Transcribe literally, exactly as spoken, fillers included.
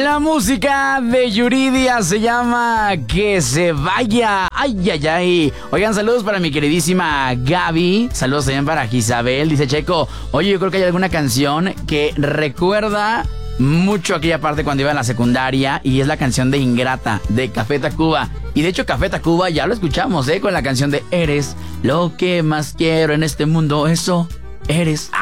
La música de Yuridia se llama Que se vaya. Ay, ay, ay. Oigan, saludos para mi queridísima Gaby. Saludos también para Isabel. Dice Checo, oye, yo creo que hay alguna canción que recuerda mucho aquella parte cuando iba en la secundaria, y es la canción de Ingrata de Café Tacuba. Y de hecho Café Tacuba ya lo escuchamos, ¿eh? Con la canción de Eres lo que más quiero en este mundo, eso, eres.